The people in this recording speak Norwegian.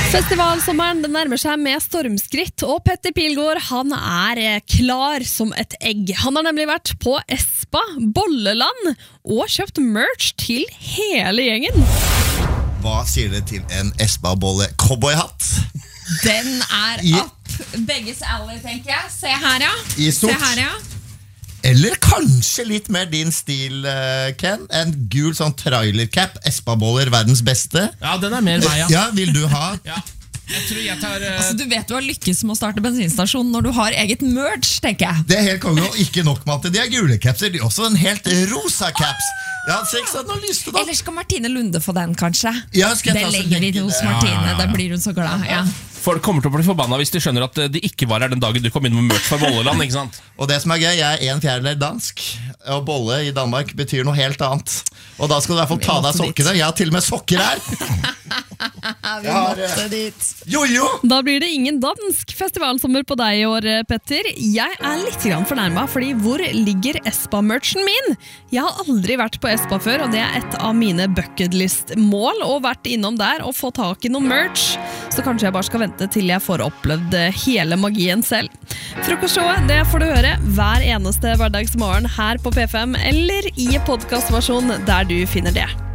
Festivalsommeren den nærmer seg med stormskritt, og Petter Pilgaard han klar som et egg. Han har nemlig vært på Espa, Bolleland, og kjøpt merch til hele gjengen. Hva sier det til en Espa-bolle-cowboyhatt? Den opp begges alley, tenker jeg. Se her, ja. I stort. Se her, ja. Eller kanskje litt mer din stil, Ken. En gul sånn trailercap. Espa-boller, verdens beste. Ja, den mer meg, ja. Ja, vil du ha? Ja. Jeg tror jeg tar... Altså, du vet du har lykkes med å starte bensinstasjon når du har eget merch, tenker jeg. Det helt konge, og ikke nok med at de gule capser. De også en helt rosa caps. Ja, sex hadde noe lyst til da. Eller skal Martine Lunde få den, kanskje? Ja, skal jeg det ta legger vi hos Martine, da blir hun så glad. Ja. Folk kommer til å bli forbanna hvis de skjønner at de ikke var her den dagen du kom inn med merch fra Bolleland, ikke sant? Og det som gøy, jeg 1/4 dansk, og bolle i Danmark betyr noe helt annet. Og da skal du i hvert fall ta deg sokkene. Jeg har til og med sokker her. Vi måtte dit. Jojo! Da blir det ingen dansk festivalsommer på deg i år, Petter. Jeg litt fornærmet, fordi hvor ligger Espa-merchen min? Jeg har aldri vært på Espa før, og det et av mine bucketlist-mål, og vært innom der og få tak i noe merch. Så kanskje jeg bare skal vente til jeg får opplevd hele magien selv. Frokostshowet, det får du høre hver eneste hverdagsmorgen her på P5, eller i podcastversjon der du finner det.